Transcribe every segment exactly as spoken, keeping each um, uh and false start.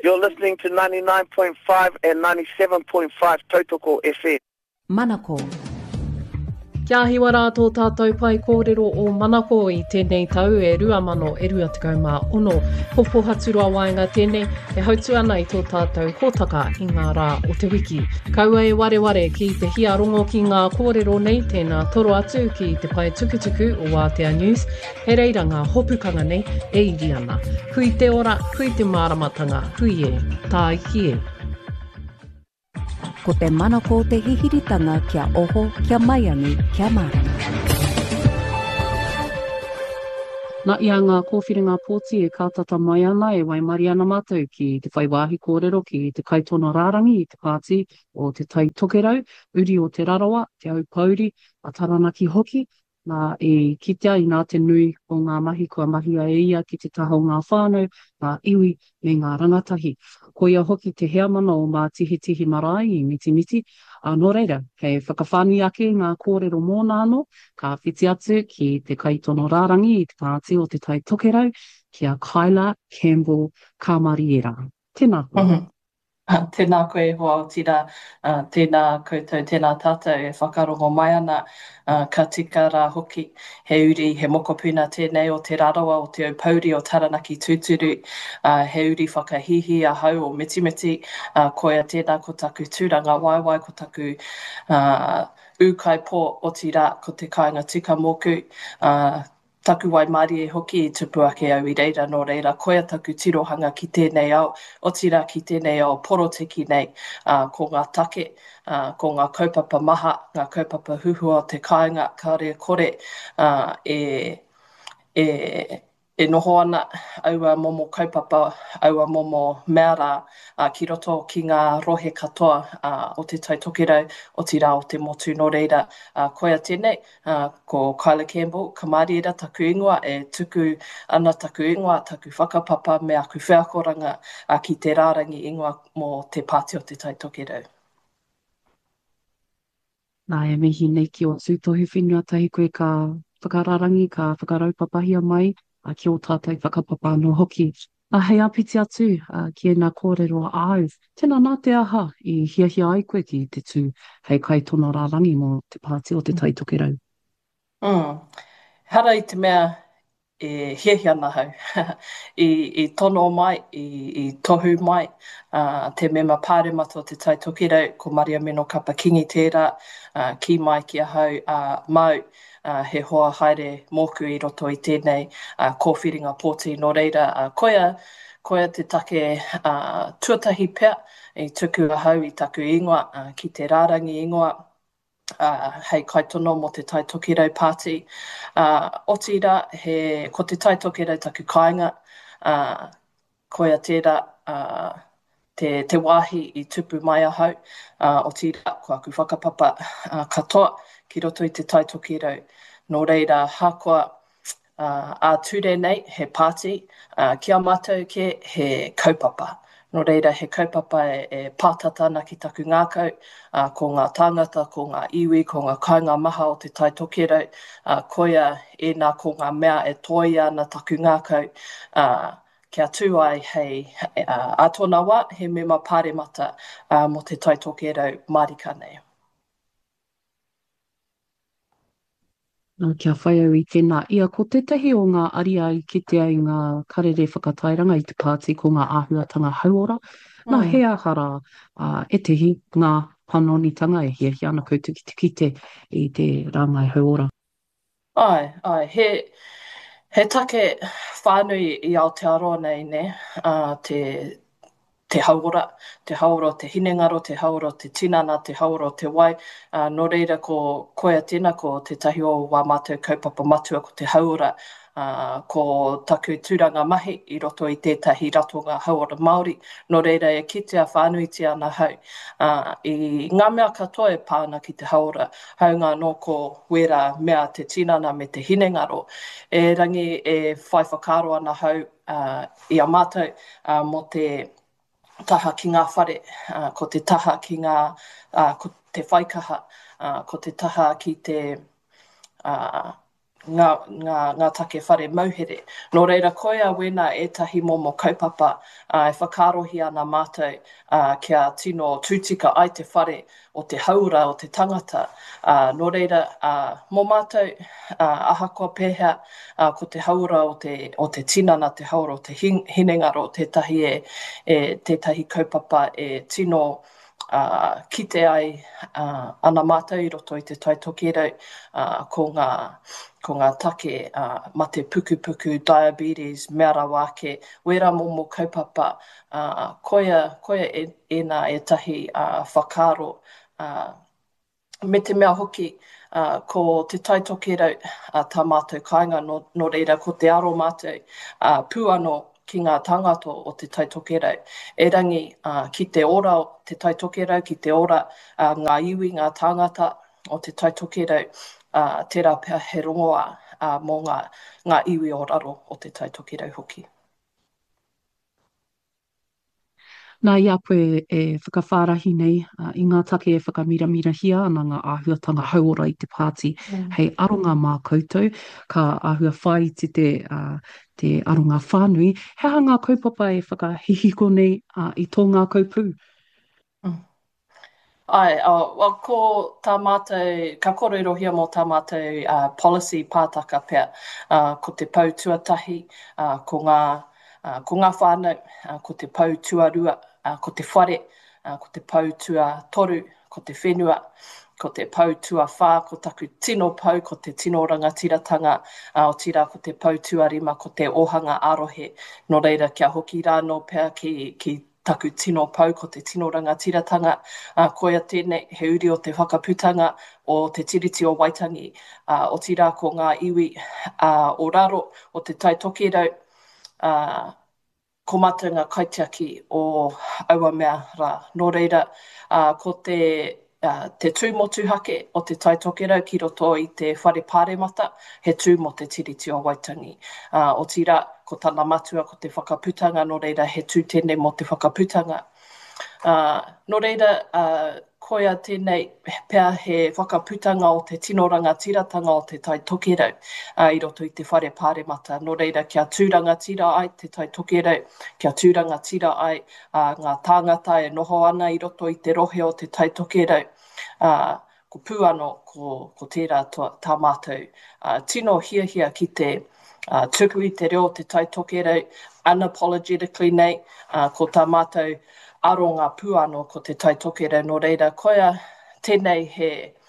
You're listening to ninety-nine point five and ninety-seven point five Tautoko F M. Manako. Kia hiwa rātō tātou pai kōrero o Manako i tēnei tau e rua mano e rua tekau mā ono. Hopo haturua waenga tēnei e hautu ana i tō tātou hōtaka i ngā rā o te wiki. Kaua e ware ware ki te hia rongo ki ngā kōrero nei tēnā toro atu ki te pai tukutuku o Aotea News. He reira ngā hopukanga nei e iri ana. Hui te ora, hui te māramatanga, hui e, tā iki e. Ko te manako te hihiritanga kia oho, kia maiangi, kia marama. Nā ia ngā kōwhiringa pōti e kātata mai ana e wai mari ana mātou ki te whai wāhi kōrero ki te kaitono rārangi i te pāti o te tai tokerau, uri o te rarawa, te au pauri, a taranaki hoki, nā e kitea i nā te nui o ngā mahi kua mahia e ia ki te taha o ngā whānau, ngā iwi me ngā rangatahi. Ko ia hoki te hea mana o mā tihi tihi marae i miti miti. A no reira, kei whakawhani ake ngā kōrero mōna anō, ka whiti atu ki te kaitono rārangi i te pāti o te tai tokerau, kia Kyla Campbell Kamariera. Tēnā koe. Mm-hmm. Tēnā koe hoa o tira, uh, tēnā koutou, tēnā tātou e whakarongo mai ana, uh, ka tika rā hoki, he uri, he mokopuna tēnei o te rarawa o te aupauri o Taranaki Tūturu, uh, he uri whakahihi a hau o miti miti, uh, koia tēnā ko taku tūranga waiwai, ko taku uh, ukai pō o tira, ko te kāinga tika mōku, uh, taku wai mari e hoki i tupu ake au i reira no reira, koia taku tirohanga ki tēnei au, o tira ki tēnei au poroteki nei, uh, ko ngā take, uh, ko ngā kaupapa maha, ngā kaupapa huhua o te kāinga, ka rea kore, uh, e, e, e noho ana aua momo kaupapa, aua momo meara, uh, ki roto ki ngā rohe katoa uh, o te tai tokerau, o tira o te motu no reira. Uh, koia tēnei, uh, ko Kyla Campbell, ka mariera taku ingoa, e tuku ana taku ingoa, taku whakapapa me aku whiakoranga uh, ki te rārangi ingoa mō te pāti o te tai tokerau. Nā e mihi nei ki o tūtohi whenua tahi koe ka whakararangi, ka whakaraupapahia mai, a ki o tātai whakapapa no hoki. A hei apiti atu uh, ki e nā kōrero au. Tēnā nā te aha i hiahia ai koe ki te tū hei kaitono rārangi mō te pāti o te tai tokerau. Mm. Hara i te mea e hiahia ana hau. I, I tono mai, i, i tohu mai, uh, te mema pāremata o te tai tokerau, ko Maria Meno Kapakingi tērā, uh, ki mai ki a hau uh, mau, Uh, he hoa haere mōku i roto i tēnei uh, kōwhiringa pōti no reira. Uh, koia, koia te take uh, tuatahi pea i tuku a hau i taku ingoa uh, ki te rārangi ingoa. Uh, hei kaitono mo te tai tokerau pāti. Uh, o tira, he, ko te tai tokerau taku kāinga, uh, koia tērā uh, te, te wāhi i tupu mai a hau. Uh, o tira, ko aku whakapapa uh, katoa ki roto i te tai tokerau. No reira, hākua uh, a ture nei, he pāti, uh, kia mātou ke he kaupapa. No reira, he kaupapa e, e pātata ana ki taku ngākau, uh, ko ngā tāngata, ko ngā iwi, ko ngā kāinga maha o te tai tokerau, uh, koia e nā ko ngā mea e toi ana taku ngākau, uh, kia tū ai hei uh, atona wā, he mema pāremata uh, mo te tai tokerau marika nei. Nā kia whai au i tēnā. Ia, ko tētahi o ngā aria i kitea i ngā karere whakatairanga i te pāti ko ngā āhuatanga hauora. Nā Mm. hea hara uh, e tehi ngā panonitanga e hiahia ana koutou ki te kite i te rangai hauora. Ai, ai, he, he take whānui i Aotearoa nei, ne, uh, te, te hauora, te hauora o te hinengaro, te hauora o te tinana, te hauora o te wai. Uh, no reira ko koia tēnā ko te tahi o wā mātou kaupapa matua ko te hauora, uh, ko taku tūranga mahi i roto i tētahi ratonga hauora Māori. No reira e kitea whānuiti ana hau. Uh, I ngā mea katoa e pāna ki te hauora, haunga no ko wera mea te tinana me te hinengaro. E rangi e whai whakaro ana hau uh, i a mātou uh, mo te taha ki ngā whare, uh, ko te taha ki ngā, uh, ko te whaikaha, uh, ko te taha ki te, uh, ngā, ngā, ngā take whare mauhere. Nō reira, koia wena ētahi momo kaupapa uh, e whakarohi ana mātou uh, kia tino tūtika ai te whare o te haura o te tangata. Uh, nō reira, uh, mō mātou uh, ahakoa pēhea uh, ko te haura o te, o te tinana, te haura o te hin, hinengaro, tētahi e, e tētahi kaupapa e tino Uh, kite ai uh, ana mātou i roto i te taitoki rau uh, ko, ngā, ko ngā take uh, ma te puku puku, diabetes, mea rawake, wera momo kaupapa, uh, koia, koia e, e nā e tahi uh, whakaro. Uh, me te mea hoki, uh, ko te taitoki rau uh, tā mātou kāinga no, no reira, ko te aro mātou uh, pūano ki ngā tangato o te taitokerau. E rangi uh, ki te ora o te taitokerau, ki te ora uh, ngā iwi, ngā tangata o te taitokerau, uh, tērā pēr he rongoa uh, mō ngā, ngā iwi o raro o te taitokerau hoki. Nā ia koe e whakawhārahi nei uh, i ngā take e whakamiramira hia ana ngā āhuatanga hauora i te pāti. Mm. Hei aronga mā koutou, ka āhua whai te te, uh, te aronga whānui. Hea ngā kaupapa e whakahihiko nei uh, i tō ngā kaupū? Mm. Ai, uh, well, ko tā mātou, ka kōrerohia mō tā mātou uh, policy pātaka pēr, uh, ko te pau tuatahi, uh, ko ngā Uh, ko ngā whānau, uh, ko te pau tuarua, uh, ko te whare, uh, ko te pau tua toru, ko te whenua, ko te pau tua whā, ko taku tino pau, ko te tino rangatiratanga, uh, o tira ko te pau tuarima, ko te ohanga arohe. No reira, kia hoki rāno pēr ki, ki taku tino pau, ko te tino rangatiratanga, uh, koia tēnei he uri o te whakaputanga o te tiriti o Waitangi, uh, o tira ko ngā iwi uh, o raro o te taitokerau, Uh, ko mātou ngā kaitiaki o aua mea rā. Nō reira, uh, ko te, uh, te tūmotu hake o te taitokerau ki roto i te whare pāremata, he tū mo te tiriti o Waitangi. Uh, o tira, ko tāna matua ko te whakaputanga, nō reira, he tū tēnei mo te whakaputanga. Uh, nō reira, uh, koia tēnei pēr he whakaputanga o te tinoranga tiratanga o te taitokerau uh, i roto i te whare pāremata. Nō reira, kia tūranga tira ai te taitokerau, kia tūranga tira ai uh, ngā tāngata e noho ana i roto i te rohe o te taitokerau. Uh, ko pūano ko, ko tērā to, tā mātou. Uh, tino hia hia ki te uh, tuku i te reo te taitokerau, unapologetically nei, uh, ko tā mātou aro ngā pūano ko te taitokerau. Nō reira, koia tēnei he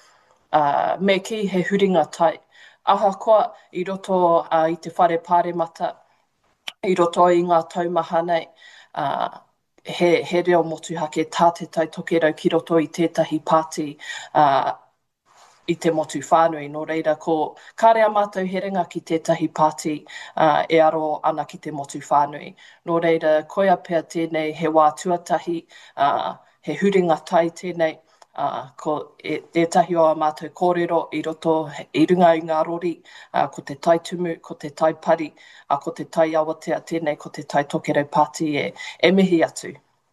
uh, me ki he huringa tai. Aha koa i roto uh, i te whare pāremata, i roto i ngā taumaha nei, uh, he, he reo motu hake tā te taitokerau ki roto i tētahi pāti uh, i te motu whānui. Nō reira, ko kārea mātou he ringa ki tētahi pāti uh, e aro ana ki te motu whānui. Nō reira, koia pēr tēnei he wā tuatahi, uh, he huringa tai tēnei, uh, ko e, e tahi o a mātou kōrero i roto i runga i ngā rori, uh, ko te taitumu, ko te taipari, a uh, ko te tai awatea tēnei, ko te taitokerau pāti e, e mihi atu.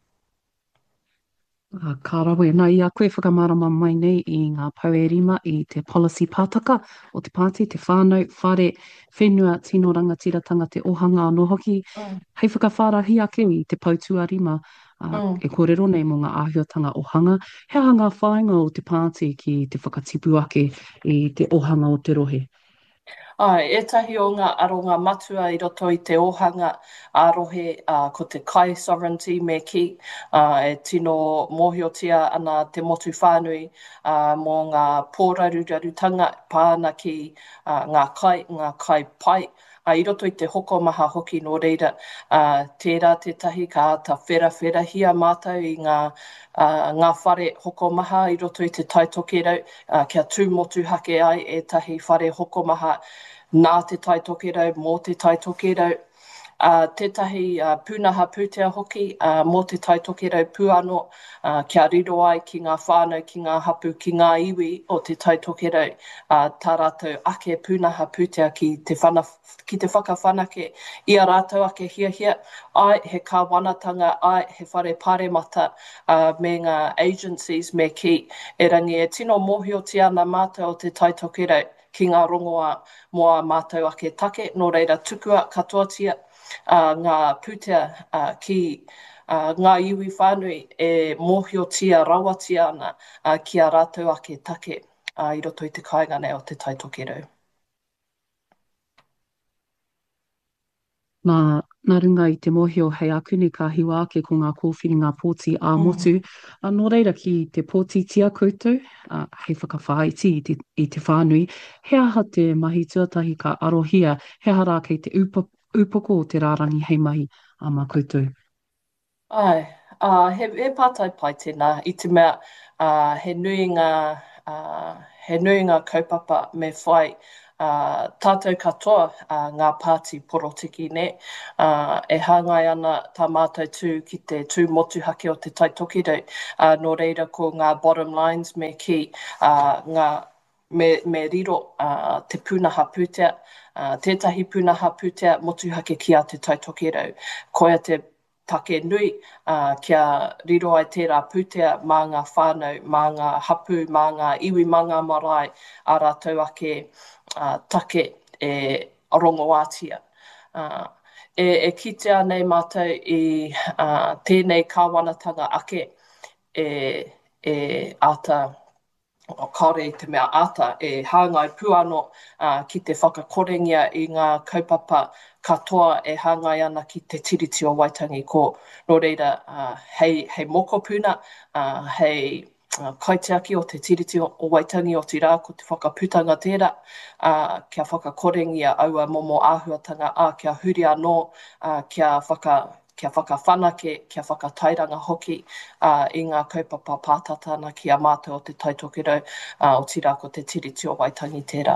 Uh, ka rawe, nā ia koe whakamārama mai nei i ngā pauerima i te policy pātaka o te pāti, te whānau, whare, whenua, tino rangatiratanga, te ohanga anō hoki. Mm. Hei whakawhārahi ake i te pautuarima, uh, mm. e kōrero nei mō ngā āhuatanga ohanga. Hea ngā whāinga o te pāti ki te whakatipu ake i te ohanga o te rohe? Ai, etahi o ngā aronga matua i roto i te ohanga ārohe uh, ko te kai sovereignty me ki, uh, e tino mōhiotia ana te motu whānui uh, mō ngā pōrarurarutanga pāna ki uh, ngā kai, ngā kai pai. Uh, I roto i te hoko maha hoki nō reira, uh, tērā te tahi ka ata whera whera hia mātou i ngā, uh, ngā whare hoko maha i roto i te taitokerau, uh, kia tūmotu hake ai e tahi whare hoko maha nā te taitokerau, mō te taitokerau. Uh, tētahi uh, pūnaha pūtea hoki uh, mō te taitokerau pūano, uh, kia riro ai ki ngā whānau, ki ngā hapu, ki ngā iwi o te taitokerau, uh, tā rātou ake pūnaha pūtea ki te, whana, ki te whakawhanake, ia rātou ake hia hia, ai he kāwanatanga, ai he whare pāremata uh, me ngā agencies me ki, e rangi e tino mōhio te ana mātou o te taitokerau, ki ngā rongoa moa mātou ake take. Nō reira tukua katoatia uh, ngā pūtea uh, ki uh, ngā iwi whānui e mōhiotia rawatia ana uh, ki a rātou ake take uh, i roto i te kaingane o te taitokerau. Nā, nā runga i te mohio hei akuni ka hiwa ake ko ngā kōwhiringa pōti a motu. Mm. Nō reira ki te pōti tia koutou, uh, hei whakawhāiti i te, i te whānui, he aha te mahi tuatahi ka arohia, he ara kei te upa, upoko o te rārangi hei mahi a mā koutou. Ai, uh, he, he pātai pai tēnā, i te mea uh, he nui ngā, uh, he nui ngā kaupapa me whai Uh, tātou katoa uh, ngā pāti porotiki ne, uh, e hāngai ana tā mātou tū ki te tū motuhake o te taitokirau, uh, nō reira ko ngā bottom lines me ki uh, ngā me, me riro uh, te pūnaha pūtea, uh, tētahi pūnaha pūtea motuhake ki a te taitokirau. Koia te take nui uh, kia riro ai tērā pūtea mā ngā whānau, mā ngā hapu, mā ngā iwi manga marae a rātou ake uh, take e rongoātia. Uh, e, e kitea nei mātou i uh, tēnei kāwanatanga ake e, e ata o kaore i te mea ata e hāngai puano uh, ki te whakakorengia i ngā kaupapa katoa e hāngai ana ki te tiriti o Waitangi ko nō reira uh, hei, hei moko puna, uh, hei uh, kaitiaki o te tiriti o, o Waitangi o tira ko te whakaputanga tērā, uh, kia whakakorengia aua momo āhuatanga a kia huri anō, uh, kia whaka kia whakawhanake, kia whakatairanga hoki uh, i ngā kaupapa pātatana ki a mātou o te taitokirau uh, o tira ko te tiriti o Waitangi tērā.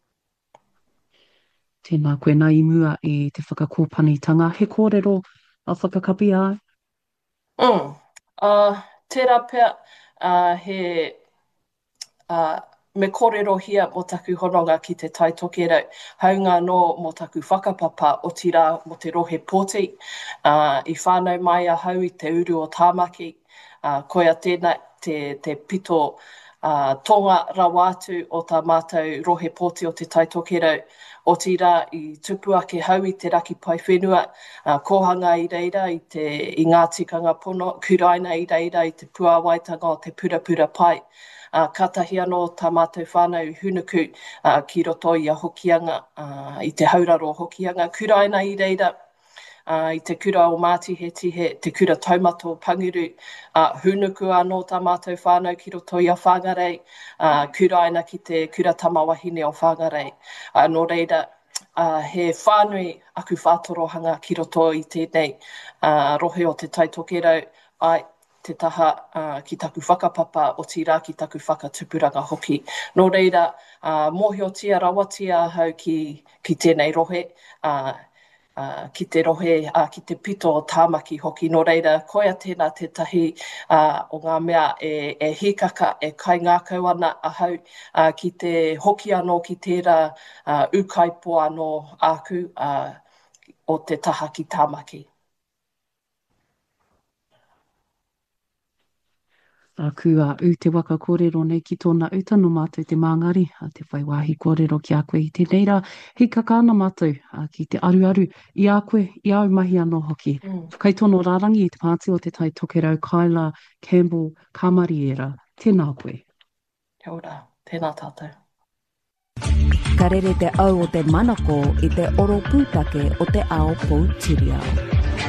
Tēnā koe nā i mua i te whakakōpanitanga. He kōrero a whakakapi ai? Mm. Uh, tērā pia uh, he... Uh, me kōrero hia mo taku hononga ki te taitokirau. Haunga no mo taku whakapapa o tira mo te rohe pōti. Uh, I whānau mai a hau i te uru o tāmaki. Uh, koia tēnā te, te pito uh, tonga rawātu o tā mātou rohe pōti o te taitokirau. O tira i tupu ake hau i te raki pai whenua. Uh, kohanga i reira i, te, i ngā tikanga pono. Kuraina i reira i te puawaitanga o te purapura pai. Uh, katahi anō tā mātou whānau hunuku uh, ki roto i a hokianga, uh, i te hauraro o hokianga. Kuraina i reira, uh, i te kura o Māti he tihe, te kura taumato o Panguru. Uh, hunuku anō tā mātou whānau ki roto i a Whangarei. Uh, kuraina ki te kura tamawahine o Whangarei. Uh, nō reira, uh, he whānui aku whātorohanga ki roto i tēnei uh, rohe o te taitokirau. Ai, te taha uh, ki taku whakapapa o tira ki taku whakatupuranga hoki. Nō reira, uh, mōhiotia rawatia hau ki, ki tēnei rohe, uh, uh, ki te rohe, uh, ki te pito o tāmaki hoki. Nō reira, koia tēnā te tahi uh, o ngā mea e, e hikaka, e kai ngākau ana a hau uh, ki te hoki anō ki tērā uh, ukaipo anō aku uh, o te taha ki tāmaki. A kua u te waka kōrero nei ki tōna utano mātou te māngari, a te whai wāhi kōrero ki a koe i te neira, hei kakāna mātou a ki te aruaru i a koe, i au mahi anō hoki. Mm. Kei tono rārangi i te pāti o te taitokerau Kyla Campbell Kamariera, tēnā koe. Kia ora, tēnā tātou. Ka rere te au o te manako i te oro pūtake o te ao Poutirau.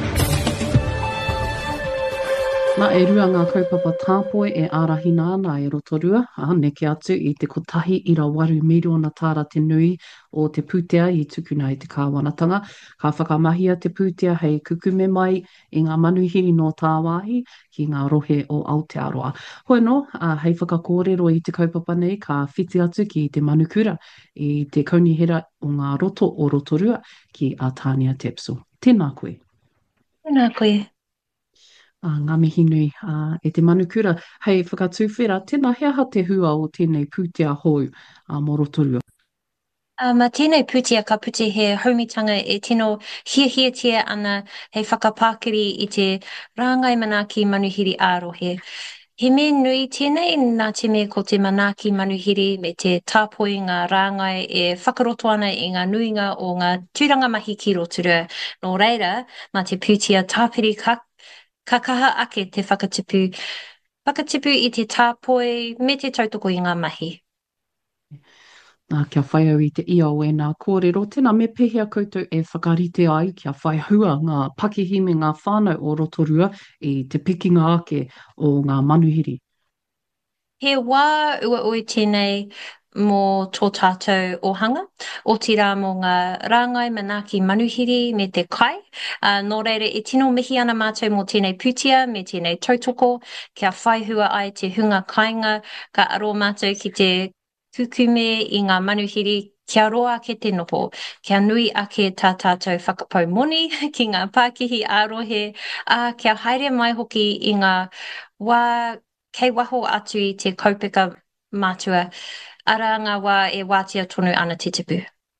Nā e rua ngā kaupapa tāpoe e ārahina ana e rotorua, a neke atu i te kotahi ira waru miliona tāra te nui o te pūtea i tukuna i te kāwanatanga. Ka whakamahia te pūtea hei kukume mai i ngā manuhiri no tā wāhi ki ngā rohe o Aotearoa. Hoi no, a hei whakakōrero i te kaupapa nei ka whiti atu ki te manukura i te kaunihera o ngā roto o rotorua ki a Tania Tepso. Tēnā koe. Tēnā koe. Uh, ngā mihi nui uh, e te manukura. Hei whakatūwhera, tēnā hea ha te hua o tēnei pūtea hou uh, mō rotorua. Uh, ma tēnei pūtea ka pute he haumitanga e tino hiahiatia ana hei whakapākiri i te rāngai manaki manuhiri ārohe. He me nui tēnei nā te me ko te manaki manuhiri me te tāpoi ngā rāngai e whakaroto ana i ngā nuinga o ngā tūranga mahi ki Rotorua. Nō reira, mā te pūtia tāpiri ka, ka kaha ake te whakatipu, whakatipu i te tāpoi me te tautoko i ngā mahi. Nā kia whai au i te ia o e nā kōrero. Tēnā me pehea koutou e whakarite ai kia whai hua ngā pakihi me ngā whānau o Rotorua i te pikinga ake o ngā manuhiri. He wā ua ui tēnei mō tō tātou ohanga, o tira mō ngā rāngai manaki manuhiri me te kai. Uh, nō reire, e tino mihi ana mātou mō tēnei pūtia me tēnei tautoko, kia whaihua ai te hunga kāinga, ka aro mātou ki te kukume i ngā manuhiri, kia roa ake te noho, kia nui ake tā tātou whakapau moni ki ngā Pākihi ārohe, a uh, kia haere mai hoki i ngā wā kei waho atu i te kaupeka mātua, ara ngā wā e wātia tonu ana te tipu.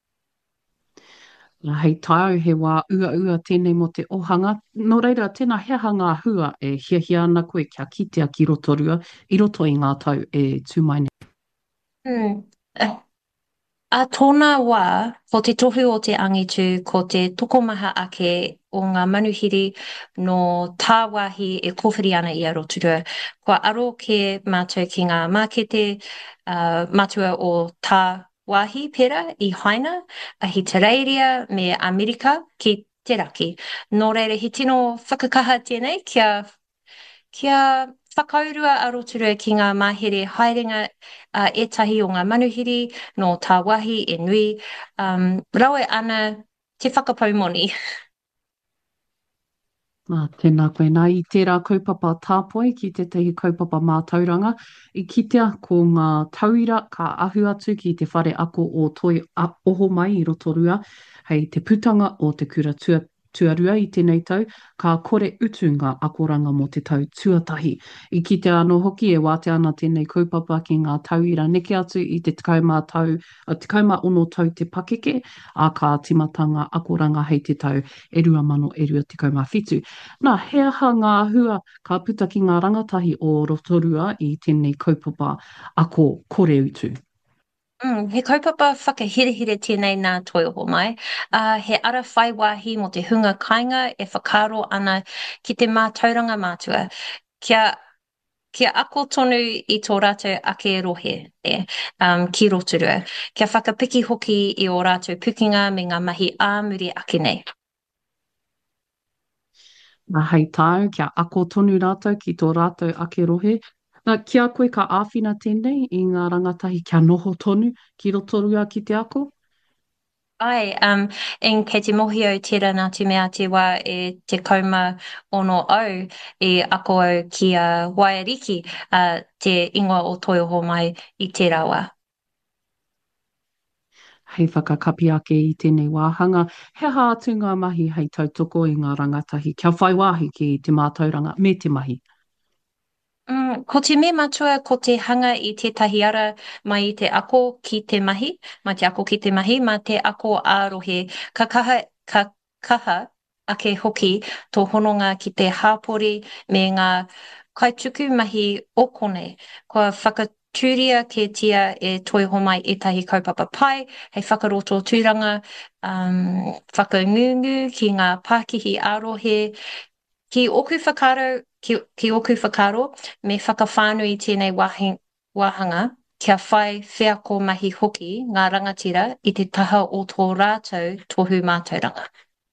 Nā hei tāu he wā ua ua tēnei mo te ohanga. Nō reira, tēnā heha ngā hua e hia hia ana koe kia kitea ki Rotorua, i roto i ngā tau e tūmaine. Hmm. Uh, A tōna wā, ko te tohu o te angitu, ko te tokomaha ake o ngā manuhiri no tā wāhi e kōwhiri ana i a Rotorua. Kua aro ke mātou ki ngā mākete uh, matua o tā wāhi pera i Haina, Ahitereiria me Amerika ki te raki. Nō reire, he tino whakakaha tēnei kia Kia whakaurua a Rotorua ki ngā mahere haerenga uh, etahi o ngā manuhiri no tā wahi e nui. Um, rawe ana te whakapau moni. Nā, tēnā koe nā i tērā kaupapa tāpoi ki te tehi kaupapa mātauranga. I kitea ko ngā tauira ka ahu atu ki te whare ako o toi a, oho mai i Rotorua. Hei te putanga o te kura tua, tuarua i tēnei tau, ka kore utu ngā akoranga mo te tau tuatahi. I kitea anō hoki e wāte ana tēnei kaupapa ki ngā tauira neke atu i te tikauma tau, tikauma ono tau te pakeke, a ka timatanga akoranga hei te tau e rua mano e rua tikauma whitu. Nā, he aha ngā hua ka puta ki ngā rangatahi o Rotorua i tēnei kaupapa ako kore utu. Mm, he kaupapa whakahirehire tēnei nā toi oho mai. Uh, he ara whai wāhi mo te hunga kāinga e whakaro ana ki te mātauranga mātua. Kia, kia ako tonu i tō rātou ake rohe e, um, ki Rotorua. Kia whakapiki hoki i o rātou pukinga me ngā mahi āmuri ake nei. Nā hei tāu, kia ako tonu rātou ki tō rātou ake rohe. Nā, kia koe ka āwhina tēnei i ngā rangatahi kia noho tonu ki Rotorua ki te ako? Ai, um, en kei te mohi au tira nā te mea te wā e te kauma ono au e ako au ki a uh, Wairiki, uh, te ingoa o Toiho mai i tērā wā. Hei whakakapi ake i tēnei wāhanga. He ha atu ngā mahi hei tautoko i ngā rangatahi. Kia whai wāhi ki te mātauranga me te mahi. Mm, ko te me matua ko te hanga i tētahi ara mai i te ako ki te mahi, mai te ako ki te mahi, mai te ako ārohe, ka kaha, ka kaha ake hoki tō hononga ki te hāpori me ngā kaituku mahi okone. Kua whakatūria ke tia e toiho mai etahi kaupapa pai, hei whakaroto tūranga, um, whakangungu ki ngā Pākihi ārohe, ki oku whakaro, ki, ki oku whakaro, me whakawhānui tēnei wahi, wahanga, kia whai whiako mahi hoki ngā rangatira i te taha o tō rātou tohu mātauranga.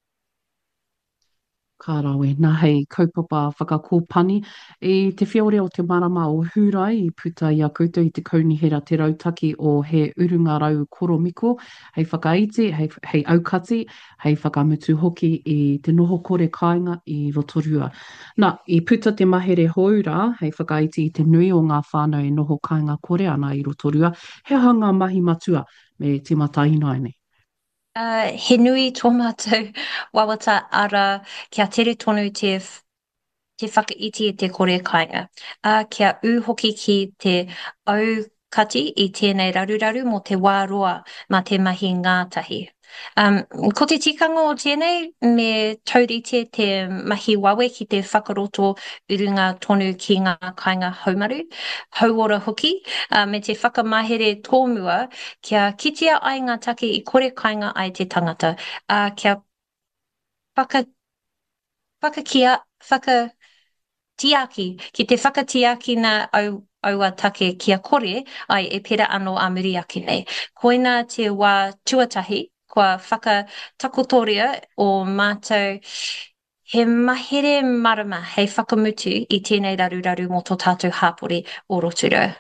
Ka rawe, nā hei kaupapa whakakōpani. I te whiore o te marama o Hurai i puta i a koutou i te kaunihera te rautaki o he urunga rau koromiko, hei whakaiti, hei, hei aukati, hei whakamutu hoki i te noho kore kāinga i Rotorua. Nā, i puta te mahere houra, hei whakaiti i te nui o ngā whānau e noho kāinga kore ana i Rotorua, he hanga mahi matua me te mata inaine. Uh, he nui tō mātou wawata ara kia tere tonu te, te whakaiti i te kore kāinga. Uh, kia u hoki ki te au kati i tēnei raruraru mo te wāroa ma te mahi ngātahi. Um, ko te tikanga o tēnei, me taurite te mahi wawe ki te whakaroto urunga tonu ki ngā kāinga haumaru, hauora hoki, uh, me te whakamahere tōmua, kia kitea ai ngā take i kore kāinga ai te tangata, uh, kia whaka, whakakia, whaka, tiaki, ki te whakatiaki nā au, aua take kia kore ai e pera anō a muri ake nei. Koina te wā tuatahi, kua whakatakotoria o mātou he mahere marama hei whakamutu i tēnei raruraru mō tō tātou hāpore o Rotorua.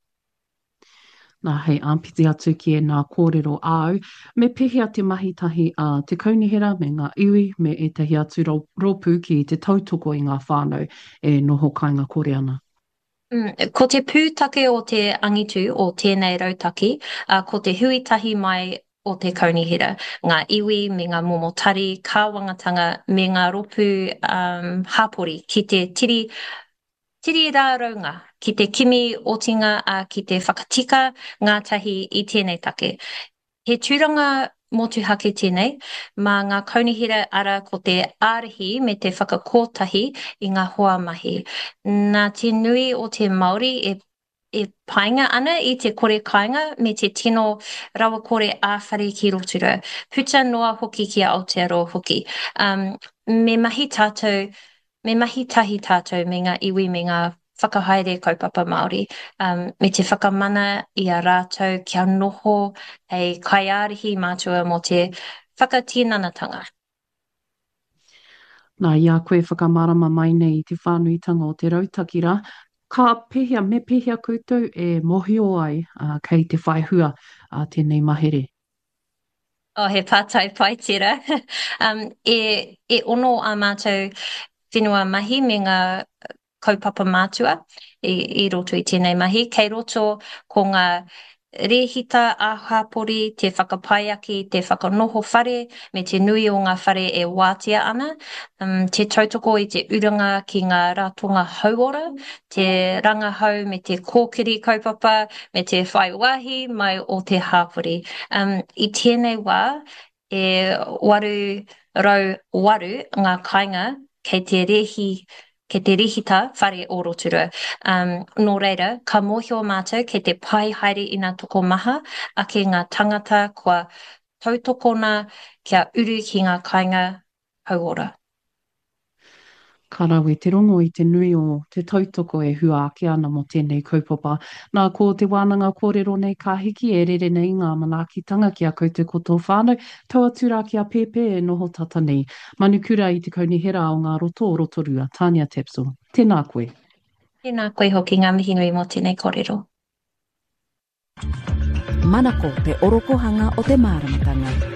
Nā hei āmpiti atu ki e nā kōrero au, me pehea te mahitahi a te kaunihera me ngā iwi me e tahi atu ro, ropu ki te tautoko i ngā whānau e noho kāinga kore ana. Mm, ko te pūtake o te angitu o tēnei rautaki, uh, ko te huitahi mai o te kaunihera, ngā iwi me ngā momotari, kāwangatanga me ngā ropu um, hāpori ki te tiri Tiri rā raunga, ki te kimi otinga a ki te whakatika ngātahi i tēnei take. He tūranga motuhake tēnei, mā ngā kaunihera ara ko te ārahi me te whakakotahi i ngā hoa mahi. Nā te nui o te Māori e e painga ana i te kore kāinga me te tino rawa kore āwhare ki Rotorua. Puta noa hoki ki a Aotearoa hoki. Um, me mahi tātou Me mahi tahi tātou me ngā iwi me ngā whakahaere kaupapa Māori, um, me te whakamana i a rātou kia noho hei kaiārihi mātua mo te whakatīnanatanga. Nā ia koe whakamarama mai nei i te whānuitanga o te rautakira, ka pehea me pehea koutou e mohio ai uh, kei te whaihua a uh, tēnei mahere. O he pātai pai tira. um, e, e ono a mātou whenua mahi me ngā kaupapa mātua i, i roto i tēnei mahi. Kei roto ko ngā rehita āhapori, te whakapaiaki, te whakanoho whare, me te nui o ngā whare e wātia ana. Um, te tautoko i te uranga ki ngā ratonga hauora, te rangahau me te kōkiri kaupapa, me te whaiwahi mai o te hāpori. Um, I tēnei wā, e waru rau waru ngā kāinga kei te rehi, kei te rehita whare o Rotorua. Um, nō reira, ka mohio mātou kei te pai haere i ngā toko maha, a ke ngā tangata kua tautokona kia uru ki ngā kāinga hauora. Ka rawe te rongo i te nui o te tautoko e hua ake ana mo tēnei kaupapa. Nā ko te wānanga kōrero nei ka hiki e rere nei ngā manakitanga ki a koutou koto whānau, taua tūrā ki a Pepe e noho tata nei. Manukura i te kaunihera o ngā roto o Rotorua, Tania Tepso. Tēnā koe. Tēnā koe hoki ngā mihi nui mo tēnei kōrero. Manako te orokohanga o te māramatanga.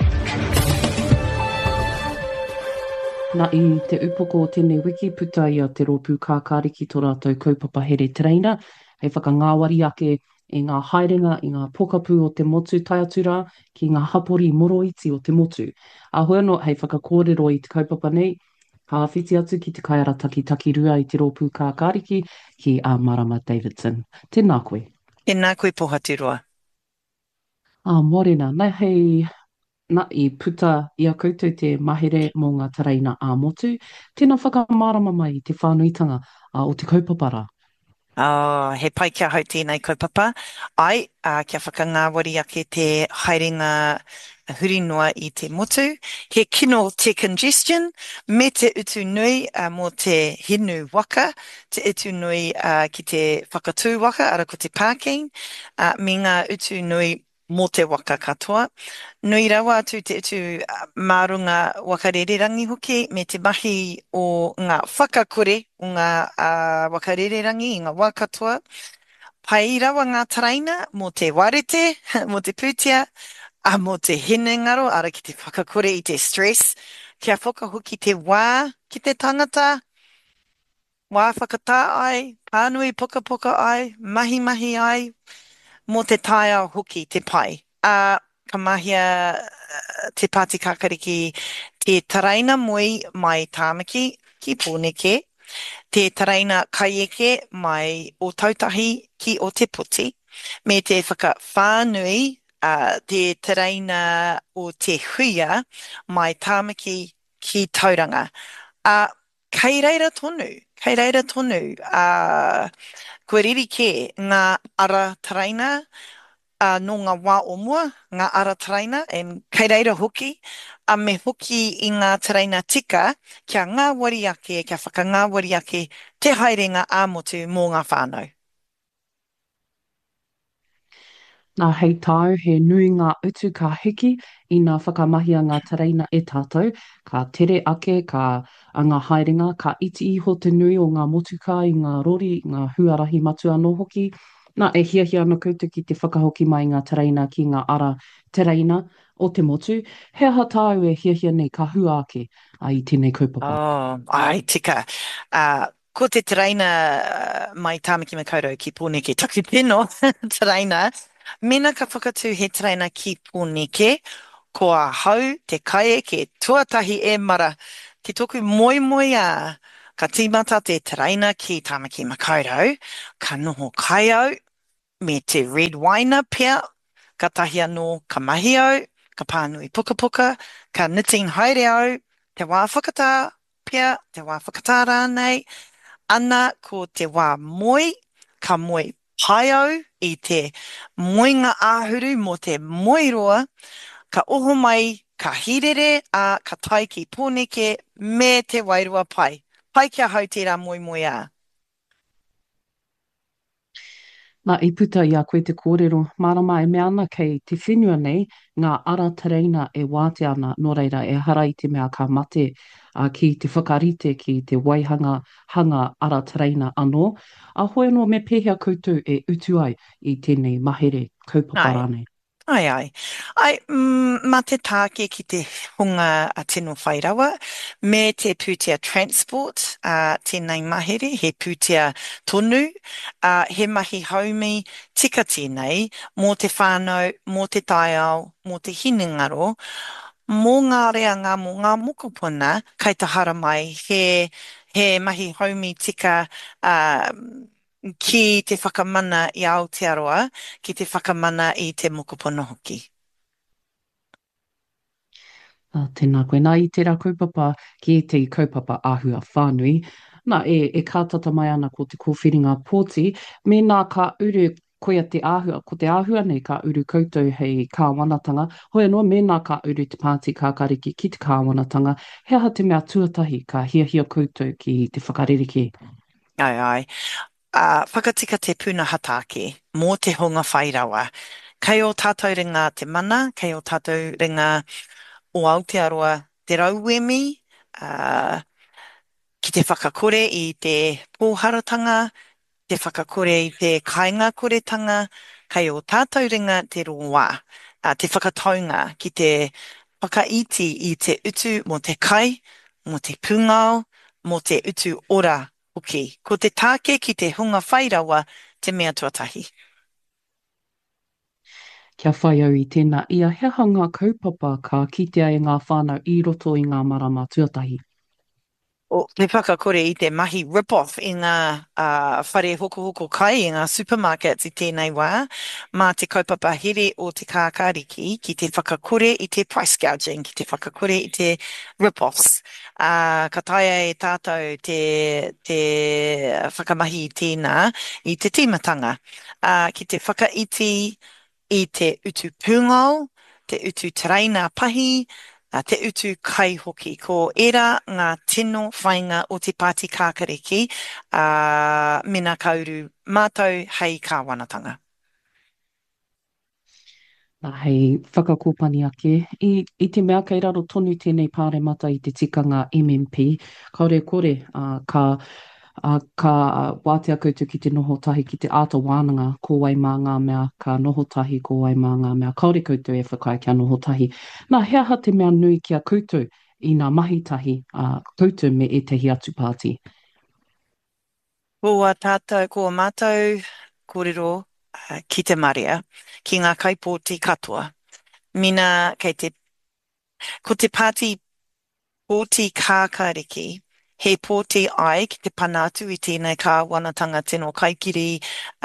Nā i te upoko o tēnei wiki puta i a te rōpū kākāriki tō rātou kaupapa here treina, hei whakangāwari ake i ngā haerenga, i ngā pokapū o te motu taiatura, ki ngā hapori moroiti o te motu. A hoano, hei whakakōrero i te kaupapa nei, ka whiti atu ki te kaiara taki taki rua i te rōpū kākāriki ki a Marama Davidson. Tēnā koe. Tēnā koe pohatiroa. A morena, nei hei... Nā i puta i a koutou te mahere mō ngā taraina a motu, tēnā whakamārama mai i te whānuitanga uh, o te kaupapara. Oh, he pai kia hau tēnei kaupapa. Ai, uh, kia whakangāwari ake te haerenga huri noa i te motu. He kino te congestion, me te utu nui uh, mō te hinu waka, te utu nui uh, ki te whakatū waka, ara ko te parking, uh, me ngā utu nui mō te waka katoa. Nui rawa atu te utu uh, mārunga wakarererangi hoki, me te mahi o ngā whakakore, o ngā uh, wakarererangi i ngā wā katoa. Pai rawa ngā taraina mō te warete, mō te pūtia, a mō te hene ngaro, ara ki te whakakore i te stress. Kia whakahoki te wā ki te tangata, wā whakatā ai, pānui poka poka ai, mahi mahi ai, mō te taia hoki te pai. Uh, ka mahia uh, te pāti kakariki te taraina moi mai tāmaki ki pōneke, te taraina kaieke mai o tautahi ki o te puti, me te whaka whānui uh, te tereina o te huia mai tāmaki ki tauranga. Uh, kei reira tonu, kei reira tonu, uh, koe riri ke ngā ara taraina, uh, no ngā wā o mua, ngā ara taraina, e kei reira hoki, a me hoki i ngā taraina tika, kia ngā wari ake, kia whaka ngā wari ake, te haerenga āmotu mō ngā whānau. Nā hei tāu, he nui ngā utu ka hiki i ngā whakamahia ngā tareina e tātou, ka tere ake, ka a ngā haerenga, ka iti iho te nui o ngā motuka i ngā rori, ngā huarahi matu anō hoki. Nā e hiahia ana koutou ki te whakahoki mai ngā tareina ki ngā ara tereina o te motu. He aha tāu e hiahia nei ka hua ake a i tēnei kaupapa. Oh, ai, tika. Uh, ko te tereina uh, mai Tāmaki Makaurau ki Pōneke, taku tino tereina, mena ka whakatū he tereina ki Pōneke, ko a hau te kaie ke tuatahi e mara, ki toku moi moi a, ka tīmata te tereina ki Tāmaki Makaurau, ka noho kai au, me te red wine pia, ka tahi anō ka mahi au, ka pānui puka puka, ka knitting haere au, te wā whakatā pia, te wā whakatā rānei, ana ko te wā moi, ka moi pai au i te moinga āhuru mo te moiroa, ka oho mai, ka hirere, a ka tai ki Pōneke me te wairua pai. Pai kia hau tērā moi moi a. Nā i puta i a koe te kōrero, marama e mea ana kei te whenua nei, ngā ara tereina e wāte ana, nō reira e hara i te mea ka mate a ki te whakarite ki te waihanga hanga ara tereina anō. A hoi anō me pēhea koutou e utu ai i tēnei mahere kaupapa Ai. rānei. Ai, ai. Ai, mm, mā te tāke ki te hunga a tino whairawa, me te pūtea transport, uh, tēnei mahere, he pūtea tonu, uh, he mahi haumi, tika tēnei, mō te whānau, mō te taiao, mō te hinengaro, mō ngā reanga, mō ngā mokopuna, kai te hara mai, he, he mahi haumi tika, uh, ki te whakamana i Aotearoa, ki te whakamana i te mokopuna hoki. Uh, tēnā koe. Nā i tērā kaupapa ki te kaupapa āhua whānui. Nā e, e kātata mai ana ko te kōwhiringa pōti, me nā ka uru koia te āhua, ko te āhua nei ka uru koutou hei kāwanatanga, hoi anō me nā ka uru te pāti kākariki ki te kāwanatanga, he aha te mea tuatahi ka hiahia koutou ki te whakaririki. Ai, ai. Uh, whakatika te puna hatake, mō te hunga whairawa. Kei o tātou ringa te mana, kei o tātou ringa o Aotearoa te rauemi, uh, ki te whakakore i te pōharatanga, te whakakore i te kāinga koretanga, kei o tātou ringa te roa, uh, te whakataunga ki te whakaiti i te utu mo te kai, mo te pungao, mo te utu ora hoki. Ko te tāke ki te hunga whairawa te mea tuatahi. Kia whai au i tēnā ia he hanga kaupapa ka kitea e ngā whānau i roto i ngā marama tuatahi. O te whakakore i te mahi rip-off i ngā uh, whare hoko hoko kai i ngā supermarkets i tēnei wā, mā te kaupapa here o te kākāriki ki te whakakore i te price gouging, ki te whakakore i te rip-offs. Uh, ka taia e tātou te, te whakamahi i tēnā i te tīmatanga. Uh, ki te whakaiti i te utu pūngao, te utu tereina pahi, Uh, te utu kai hoki, ko era ngā tino whainga o te pāti kākariki, uh, mena kauru mātou hei kāwanatanga. Nā hei whakakōpani ake. I, I te mea kei raro tonu tēnei pāremata i te tikanga M M P, kaore kore uh, ka Uh, ka wātea koutou ki te noho tahi ki te āta wānanga ko wai mā ngā mea, ka noho tahi ko wai mā ngā mea. Kaore koutou e whakai kia noho tahi. Nā hea ha te mea nui kia koutou i ngā mahi tahi uh, koutou me e tehi atu pāti. Ko a tātou, ko a mātou kōrero uh, ki te maria, ki ngā kaipōti katoa. Mina kei te, ko te pāti pōti kākariki, he pōti ai ki te panatu i tēnei kāwanatanga tino kaikiri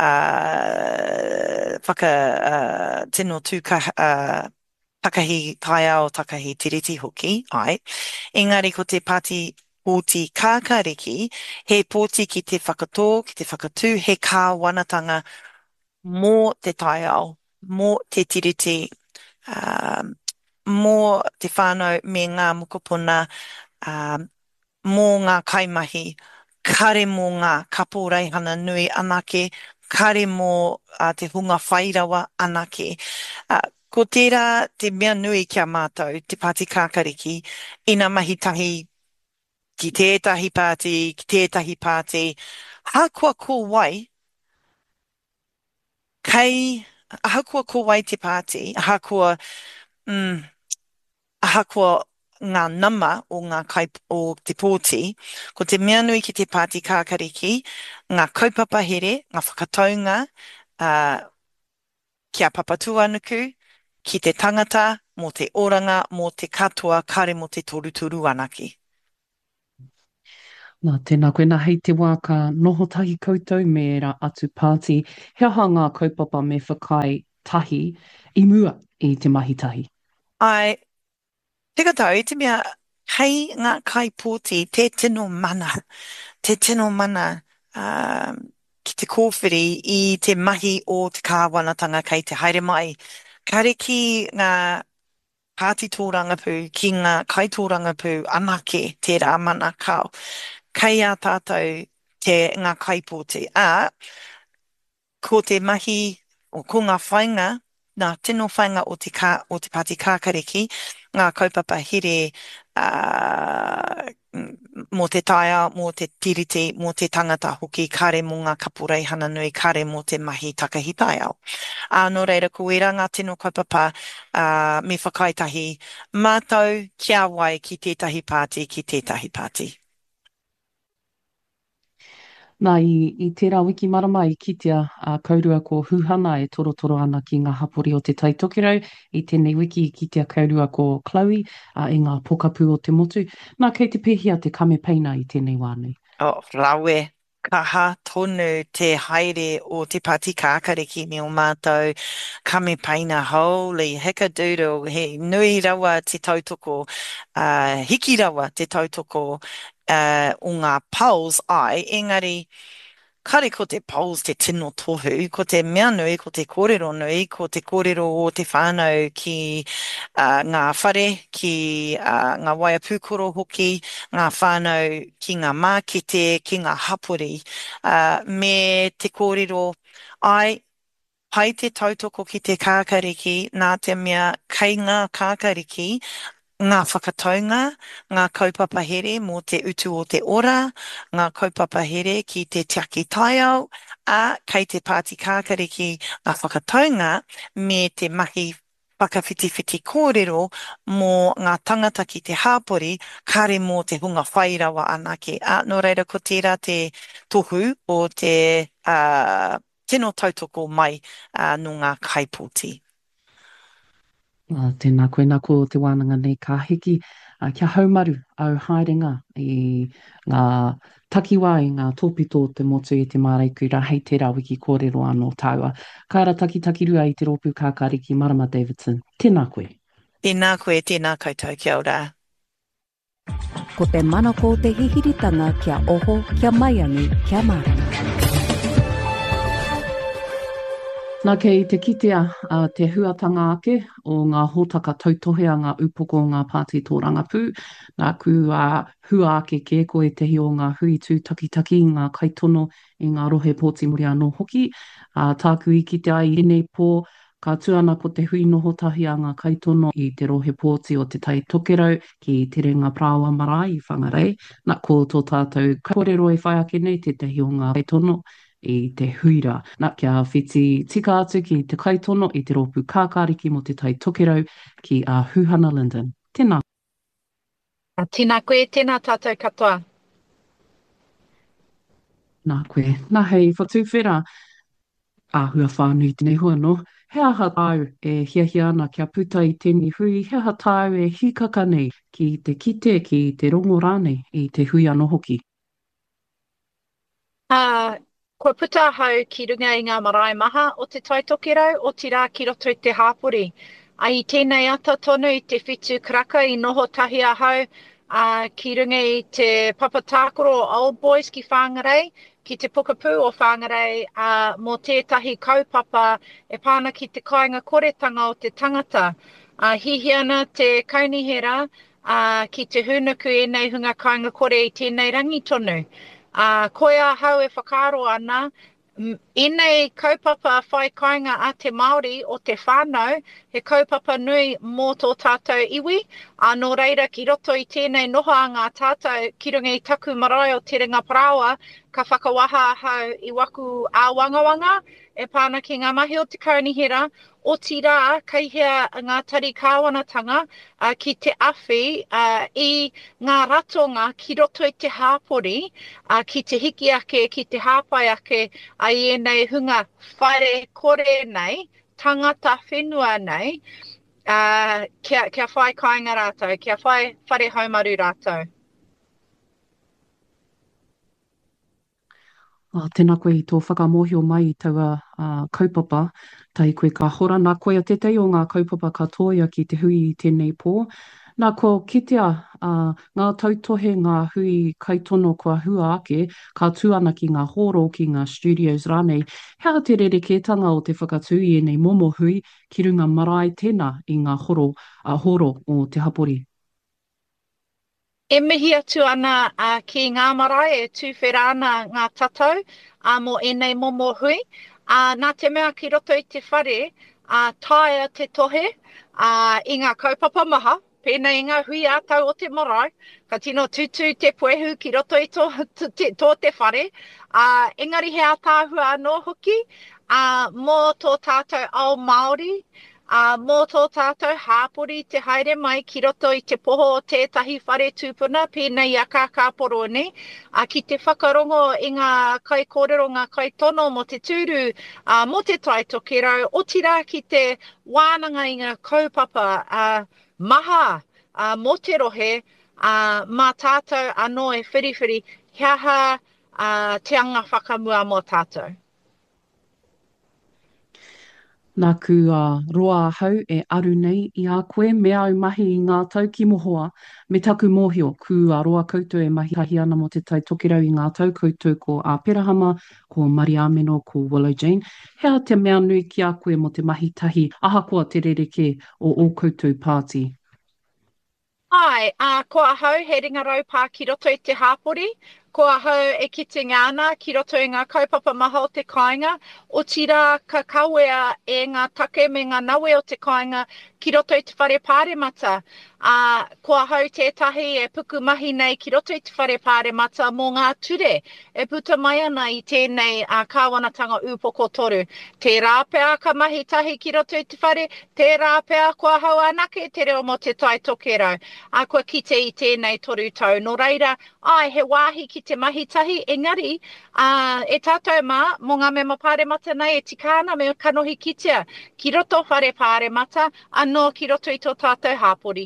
uh, whaka uh, tino tūka uh, takahi kaia o takahi tiriti hoki ai. Engari ko te pāti pōti kākariki, he pōti ki te whakatō, ki te whakatū, he kāwanatanga mō te taiao, mō te tiriti, um, mō te whānau me ngā mokopuna, um, mō ngā kaimahi, kare mō ngā kapo reihana nui anake, kare mō uh, te hunga whairawa anake. Uh, ko tērā te mea nui kia mātou, te pāti kākariki, ina mahitahi ki tētahi pāti, ki tētahi pāti, hākua ko wai, kei, hākua ko wai te pāti, hākua, mm, hākua ngā nama o ngā kai, o te pōti, ko te mea nui ki te pāti kākariki, ngā kaupapa here, ngā whakataunga, uh, kia papatua nuku, ki te tangata, mō te oranga, mō te katoa, kare mō te toruturu anaki. Nā, tēnā koe nā hei te wā ka noho tahi koutou me ra atu pāti. Hea ha ngā kaupapa me whakai tahi i mua i te mahi tahi. Ai, te katau, i te mea, hei ngā kai pōti, te tino mana, te tino mana um, ki te kōwhiri i te mahi o te kāwanatanga kei te haere mai. Kare ki ngā pāti tōrangapū, ki ngā kai tōrangapū anake tērā mana kau. Kei a tātou te ngā kaipōti. A, ko te mahi, o ko ngā whainga, ngā tino whainga o te, kā, o te pāti kākariki, ngā kaupapa here uh, mō te taia, mō te tiriti, mō te tangata hoki, kare mō ngā kapurei hana nui, kare mō te mahi takahi taiao. A no reira, ko era ngā tino kaupapa uh, me whakaitahi, mātou kia wai ki tētahi pāti, ki tētahi pāti. Nā, i, i tērā wiki marama i kitea a uh, kaurua ko Huhana e torotoro ana ki ngā hapori o te taitokirau. I tēnei wiki i kitea kaurua ko Chloe uh, i ngā pokapū o te motu. Nā, kei te pēhia te kamepeina i tēnei wānei. Oh, rawe. Kaha tonu te haere o te pāti kākariki me o mātou kamepeina. Holy hickadoodle, he nui rawa te tautoko, uh, hiki rawa te tautoko uh, o ngā pulse ai, engari, kare ko te pulse te tino tohu, ko te mea nui, ko te kōrero nui, ko te kōrero o te whānau ki uh, ngā whare, ki uh, ngā waia pūkoro hoki, ngā whānau ki ngā mākete, ki ngā hapori, uh, me te kōrero ai, pai te tautoko ki te kākariki, nā te mea kei ngā kākariki, ngā whakataunga, ngā kaupapa here mō te utu o te ora, ngā kaupapa here ki te tiaki taiao, a kei te pāti kākariki ngā whakataunga me te mahi whakawhitiwhiti kōrero mō ngā tangata ki te hāpori, kare mō te hunga whairawa anake. A no reira ko tērā te tohu o te uh, tino tautoko mai uh, no ngā kaipōti. Uh, tēnā koe nā ko te wānanga nei ka hiki uh, kia haumaru au haerenga i ngā takiwā i ngā tōpito te motu i te māreiku ra hei tērā wiki kōrero anō tāua. Kaira taki taki rua i te rōpū kākāriki Marama Davidson. Tēnā koe. Tēnā koe, tēnā koutou, kia ora. Ko te mana ko te hihiritanga kia oho, kia maiangi, kia marama. Nā kei te kitea uh, te huatanga ake o ngā hōtaka tautohea ngā upoko o ngā pāti tōrangapū. Nā ku uh, hua ake ke koe tehi o ngā hui tū takitaki, ngā kaitono i ngā rohe pōti muri anō hoki. Uh, tāku i kitea i nei pō, ka tuana ko te hui noho tahi a ngā kaitono i te rohe pōti o te tai tokerau ki te renga prāua marae i whangarei. Nā ko tō tātou kōrero e whai ake nei te tehi o ngā kaitono i te huira. Nā kia whiti tika atu ki te kaitono i te rōpū kākāriki mo te tai tokerau ki a uh, Huhana Linden. Tēnā. Tēnā koe, tēnā tātou katoa. Nā koe. Nā hei, whatūwhera. Āhua whānui tēnei hua no. he aha tau e hiahia ana kia puta i tēnei hui, he aha tau e hikaka nei ki te kite, ki te rongo rānei i te hui anō hoki. Uh, kua puta hau ki runga i ngā marae maha o te taitokirau o ti rā ki roto i te hāpuri. A i tēnei ata tonu i te whitu kraka i noho tahi a hau uh, ki runga i te papatākoro o Old Boys ki Whangarei, ki te Pukapū o Whangarei, uh, mō tētahi kaupapa e pāna ki te kāinga koretanga o te tangata. Uh, hihi ana te kaunihera uh, ki te hunuku e nei hunga kāinga kore i tēnei rangi tonu. Uh, koe a hau e whakaro ana, i nei kaupapa whai kāinga a te Māori o te whānau, he kaupapa nui mō tō tātou iwi, anō reira ki roto i tēnei noha a ngā tātou ki runga i taku marae o te ringa parawa, ka whakawaha hau i waku a wangawanga, e pāna ki ngā mahi o te kaunihera, o ti rā, kaihea ngā tari kāwanatanga uh, ki te awhi uh, i ngā ratonga ki roto i te hāpori, uh, ki te hiki ake, ki te hāpai ake, a i nei hunga whare kore nei, tangata whenua nei, uh, kia, kia whai kāinga rātou, kia whai whare haumaru rātou. Uh, tēnā koe i tō whakamohio mai i taua uh, kaupapa, tai koe ka hora, nā koe a tetei o ngā kaupapa katoia ki te hui i tēnei pō. Nā ko kitea uh, ngā tautohe, ngā hui kaitono kua hua ake, ka tū ana ki ngā horo ki ngā studios rānei. Hea te rerekētanga o te whakatū i nei momo hui ki runga marae tēnā i ngā horo, uh, horo o te hapori. E mihi atu ana uh, ki ngā marae e tūwhera ana ngā tatau uh, mo enei momo hui. Uh, nā te mea ki roto i te whare, uh, taia te tohe uh, i ngā kaupapa maha, pēnei ngā hui ātau o te marae, ka tino tutu te puehu ki roto i tō te, tō te whare. Uh, engari he ātāhua anō hoki, uh, mō tō tātou ao Māori, Uh, mō tō tātou hāpori te haere mai ki roto i te poho o tētahi whare tūpuna pēnei a kā kāporo nei, uh, ki te whakarongo i ngā kai kōrero, ngā kai tono mo te tūru, uh, mo te taitokero, o tira ki te wānanga i ngā kaupapa uh, maha uh, mo te rohe, uh, mā tātou anō e whiriwhiri, hiaha uh, te anga whakamua mo tātou. Nā ku uh, roa hau e aru nei i a koe, me au mahi i ngā tau ki mohoa, me taku mōhio, ku a roa koutou e mahi tahi ana mo te tai tokerau i ngā tau koutou ko a Perahama, ko Mariameno, ko Willow Jane. Hea te mea nui ki a koe mo te mahi tahi ahakoa te rereke o o koutou pāti. Ai, uh, ko a hau he ringarau pā ki roto i te hāpori, ko a hau e kite ngāna ki roto i ngā kaupapa maha o te kāinga, o tira ka kawea e ngā take me ngā nawe o te kāinga ki roto i te whare pāremata. Uh, ko a hau tētahi e puku mahi nei ki roto i te whare pāremata mō ngā ture, e puta mai ana i tēnei uh, kāwanatanga upoko toru. Te rāpea ka mahi tahi ki roto i te whare, te rāpea ko a hau anake te reo mo te tai tokerau. A kua kite i tēnei toru tau. Nō reira, ai, he wāhi ki te mahi tahi, engari, uh, e tātou mā, mō ngā mea pāremata nei, e tika ana me kanohi kitea, ki roto whare pāremata, anō ki roto i tō tātou hāpori.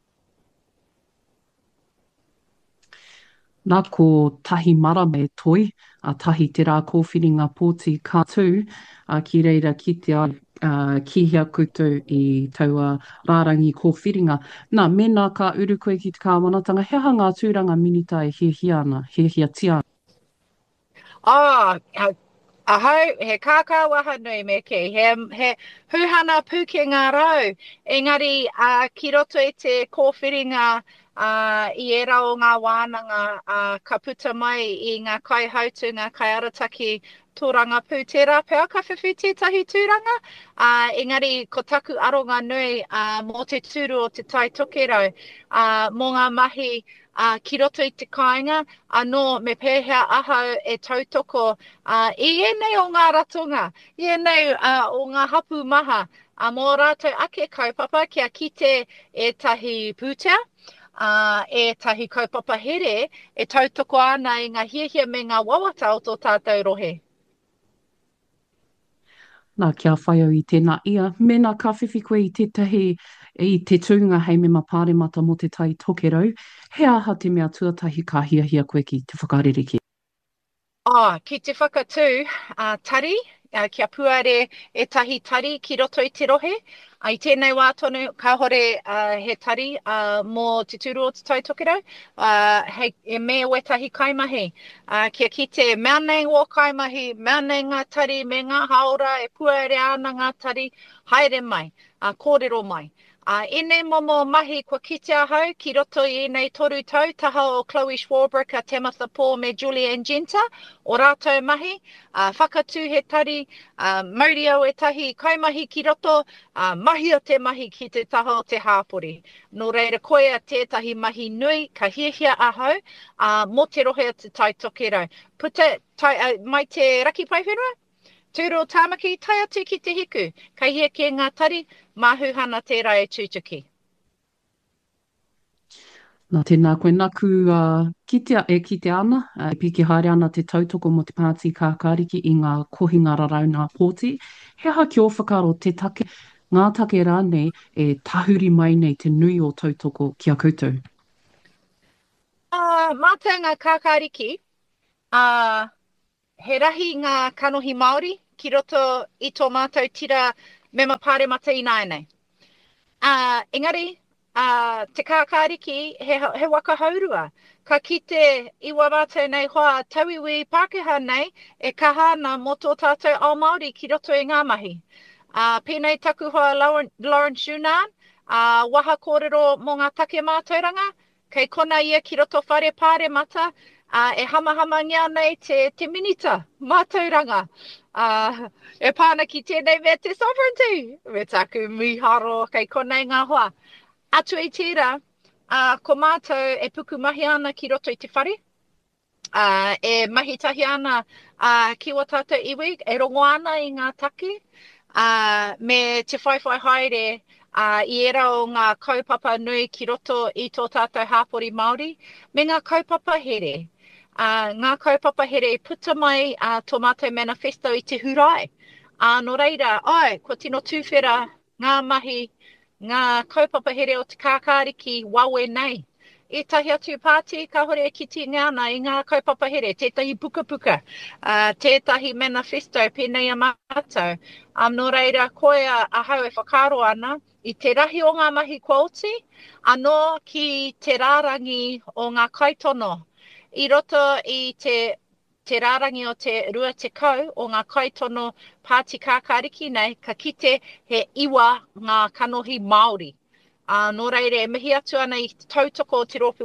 Nā ko tahi marame toi, a tahi te rā kōwhiringa pōti kātū, a ki reira kitea uh, kihia koutou i taua rārangi kōwhiringa. Nā, mena ka uru koe ki te kāwanatanga, heha ngā tūranga minita e hiahia ana, hiahia tia. Ah, oh, ahau, he kākā waha nui me ke, he, he huhana puke ngā rau, engari uh, ki roto i te kōwhiringa Uh, i e rao ngā wānanga uh, ka puta mai i ngā kai hautu, ngā kai arataki tōranga pū tērā pēr ka whiwhi tētahi tūranga. Uh, engari, ko taku aronga nui uh, mō te tūru o te tai tokerau, uh, mō ngā mahi uh, ki roto i te kāinga, anō me pēhea ahau e tautoko uh, i enei o ngā ratonga, i enei uh, o ngā hapu maha, a uh, mō rātou ake kaupapa kia kite e tahi pūtea, Uh, e tahi kaupapa here, e tautoko ana i ngā hiahia me ngā wawata o tō tātou rohe. Nā kia whai au i tēnā ia. Mena ka whiwhi koe i tētahi i te tūnga hei me ma pāremata mo te tai tokerau. He aha te mea tuatahi ka hiahia koe ki te whakarere ki? Oh, ki te whakatū, uh, tari, uh, kia puare e tahi tari ki roto i te rohe. I tēnei wā tonu, ka hore uh, he tari uh, mō te tūru o te tai tokerau. Uh, he, e me wetahi kaimahi. Uh, kia ki te mea nei o kaimahi, mea nei ngā tari, me ngā haora, e puare ana ngā tari, haere mai, uh, kōrero mai. Uh, e nei momo mahi kua kite ahau ki roto i nei toru tau, taha o Chloe Schwarbrick, Tematha Paul me Julianne Genta, o rātou mahi, uh, whakatū he tari, uh, mauri au e tahi kaimahi ki roto, uh, mahi o te mahi ki te taha o te hāpori. No reira koe a tētahi mahi nui, ka hiahia ahau, uh, mo te rohe o te tai tokerau. Puta, tai, uh, mai te raki pai whenua? Tūro tāmaki, tai atu ki te hiku. Ka hia ke ngā tari, mahu hana te rai tūtuki. Nā tēnā koe naku uh, kitea e kite ana, uh, piki haere ana te tautoko mo te Pāti Kākāriki i ngā kohinga rarauna pōti. He aha ki o whakaro te take, ngā take rānei e tahuri mai nei te nui o tautoko ki a koutou? Uh, Mātua ngā kākāriki, uh, he rahi ngā kanohi Māori ki roto i tō mātou tira me ma pāremata i nāenei. Uh, engari, uh, te kākāriki he, he waka haurua. Ka kite i wa mātou nei hoa tauiwi Pākehā nei e kahana mo tō tātou ao Māori ki roto i ngā mahi. Uh, pēnei taku hoa Lauren, Lauren Shunan, uh, waha kōrero mō ngā take mātauranga, kei kona ia ki roto whare pāremata, Uh, e hamahama ngia nei te, te minita, mātauranga. Uh, e pāna ki tēnei me te sovereignty. Me taku miharo kei konei ngā hoa. Atu i tērā, uh, ko mātou e puku mahi ana ki roto i te whare. Uh, e mahitahi ana uh, ki o tātou iwi, e rongo ana i ngā take. Uh, me te whaiwhai haere, Uh, i era o ngā kaupapa nui ki roto i tō tātou hāpori Māori, me ngā kaupapa here. Uh, ngā kaupapa here puta mai uh, tō mātou manifesto i te hurai. Uh, no reira, ai, ko tino tūwhera ngā mahi, ngā kaupapa here o te kākāriki wawe nei. E tahi atu pāti, ka hore ki ti ngāna i ngā kaupapa here, tētahi puka puka, uh, tētahi manifesto pēnei a mātou. Um, no reira, koe a, a hau e whakaro ana, i te rahi o ngā mahi kua oti, anō ki te rārangi o ngā kaitono. I roto i te, te rārangi o te rua te kau o ngā kaitono Pāti Kākāriki nei, ka kite he iwa ngā kanohi Māori. Uh, no reire, mihi atu ana i tautoko o te ropu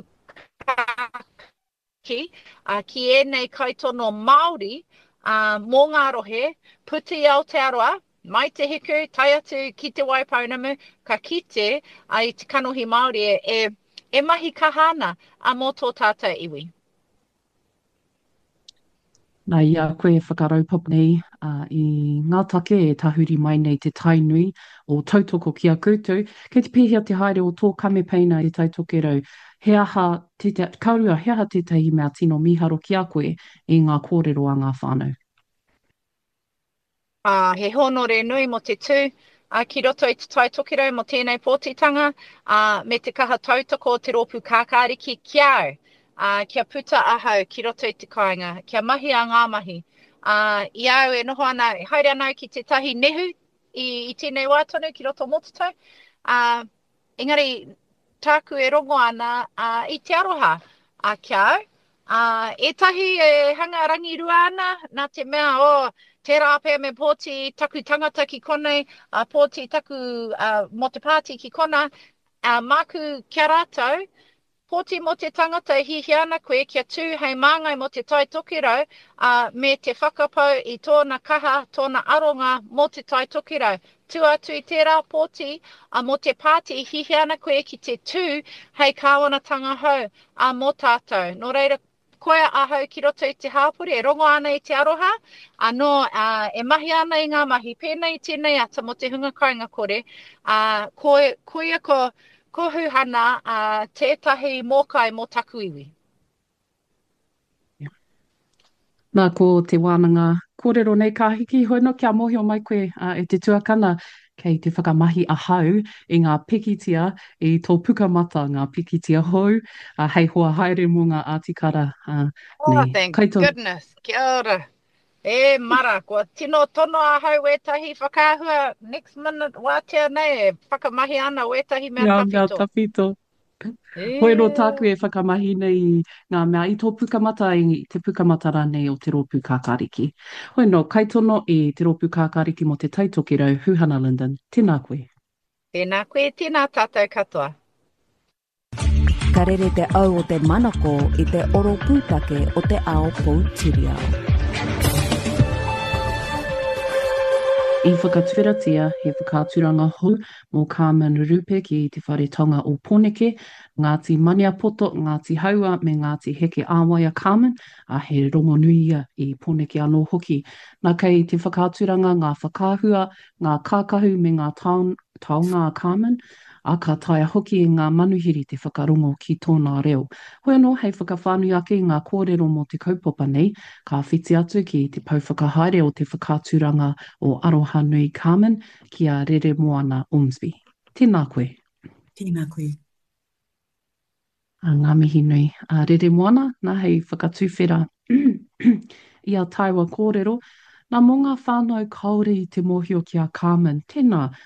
ki, uh, ki e nei kaitono Māori, uh, mō ngā rohe, puti i Aotearoa, mai te hiku, tai atu ki te Waipounamu, ka kite ai te kanohi Māori e, e mahi kahana a mō tō tātou iwi. Nā ia koe e whakaraupapa nei uh, i ngā take e tahuri mai nei te tainui o tautoko ki a koutou. Kei te pēhea te haere o tō kamepeina i tai tokerau. He aha, te, te, kaurua, he aha tētahi mea tino miharo ki a koe i ngā kōrero a ngā whānau. Uh, he honore nui mo te tū, uh, ki roto i te tai tokerau mo tēnei pōtitanga, uh, me te kaha tautoko o te ropu kākāriki kia au. Uh, kia puta ahau ki roto i te kāinga, kia mahi a ngā mahi. Uh, I au e noho ana, e haere anau ki te tahi nehu i, i tēnei wātonu ki roto mototau. Uh, engari, tāku e rongo ana uh, i te aroha a uh, kia au. Uh, e tahi e hanga rangi rua ana, nā te mea o oh, te rāpea me pōti taku tangata ki konei, uh, pōti taku uh, mo te pāti ki kona, uh, māku kia rātou, pōti mo te tangata hihi ana koe kia tū hei māngai mo te tai tokerau uh, me te whakapau i tōna kaha, tōna aronga mo te tai tokerau. Tū atu i tērā pōti uh, mo te pāti hihi ana koe ki te tū hei kāwanatanga hau uh, mo tātou. Nō reira, koe ahau ki roto i te hāpuri, e rongo ana i te aroha, anō uh, e mahi ana i ngā mahi, pēnei tēnei ata mo te hunga kainga kore, uh, koe, koe ko kohu hana uh, tētahi mōkai mō taku iwi. Nā ko te wānanga kōrero nei ka hiki hoi no kia mohio mai koe uh, e te tuakana kei te whakamahi a hau i ngā pikitia i tō pukamata ngā pikitia hou uh, hei hoa haere mō ngā ātikara uh, Oh, nei. thank Kaito. goodness. Kia ora. E mara, kua tino tono a hau wetahi whakahua next minute wātea nei e whakamahi ana wetahi mea Ngā mea tawhito. tawhito. E... Hoi no tāku e whakamahi nei i ngā mea i tō pukamata i te pukamata rānei o te rōpū kākāriki. Hoi no, kaitono i te rōpū kākāriki mo te taitokirau, Huhana Linden. Tēnā koe. Tēnā koe, tēnā tātou katoa. Ka rere te au o te manako i te oro pūtake o te ao Poutireo. I whakatwhiratia, he whakaturanga hou mō Carmen Rupe ki te whare tonga o Pōneke, Ngāti Maniapoto, Ngāti Haua me Ngāti Heke Āwaia Carmen, a he rongonuia i Pōneke anō hoki. Nā kei te whakaturanga ngā whakahua, ngā kākahu me ngā taun, taonga Carmen, a ka taia hoki i ngā manuhiri te whakarongo ki tōna reo. Hoi anō, hei whakawhānui ake ngā kōrero mō te kaupapa nei, ka whiti atu ki te pauwhakahaere o te whakaturanga o Aroha Nui Carmen ki a Rere Moana Ormsby. Tēnā koe. Tēnā koe. A ngā mihi nui. A Rere Moana, nā hei whakatuwhera i a taiwa kōrero, nā mō ngā whānau kaore i te mōhio ki a Carmen. Tēnā.